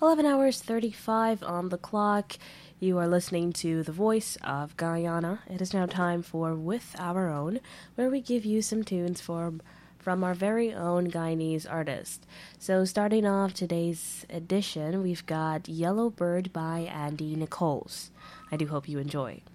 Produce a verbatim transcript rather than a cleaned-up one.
eleven hours thirty-five on the clock. You are listening to The Voice of Guyana. It is now time for With Our Own, where we give you some tunes for, from our very own Guyanese artist. So starting off today's edition, we've got Yellow Bird by Andy Nichols. I do hope you enjoy.